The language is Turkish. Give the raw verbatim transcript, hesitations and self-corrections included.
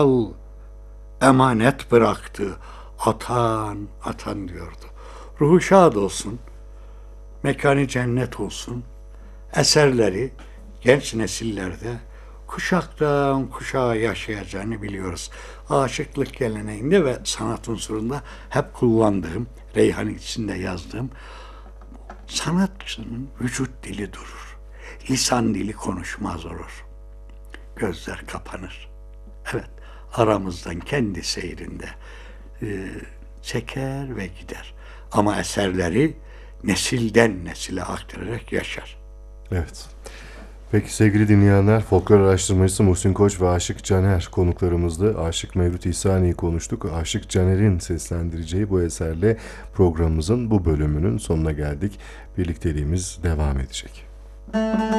emanet bıraktı. Atan, atan diyordu. Ruhu şad olsun, mekanı cennet olsun. Eserleri genç nesillerde kuşaktan kuşağa yaşayacağını biliyoruz. Aşıklık geleneğinde ve sanat unsurunda hep kullandığım, Reyhan içinde yazdığım, sanatçının vücut dili durur. Lisan dili konuşmaz olur. Gözler kapanır. Evet, aramızdan kendi seyrinde e, çeker ve gider. Ama eserleri nesilden nesile aktararak yaşar. Evet. Peki sevgili dinleyenler, folklor araştırmacısı Muhsin Koç ve Aşık Caner konuklarımızdı. Aşık Mevlüt İhsani'yi konuştuk. Aşık Caner'in seslendireceği bu eserle programımızın bu bölümünün sonuna geldik. Birlikteliğimiz devam edecek.